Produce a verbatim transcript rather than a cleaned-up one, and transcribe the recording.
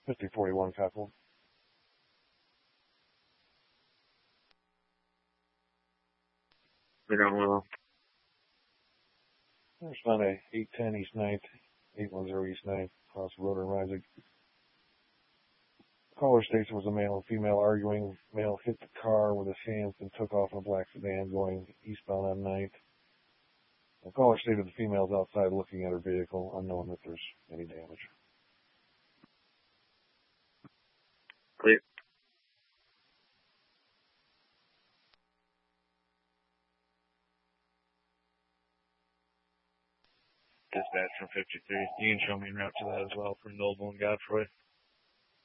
fifty forty-one Copland. We don't know. There's found a eight ten East ninth, eight one zero East ninth, across the road in Rising. Caller states there was a male and female arguing. Male hit the car with his hands and took off in a black sedan going eastbound on ninth. The caller stated the female's outside looking at her vehicle, unknown if there's any damage. Clear. Dispatch from fifty-three. You can show me en route to that as well for Noble and Godfrey.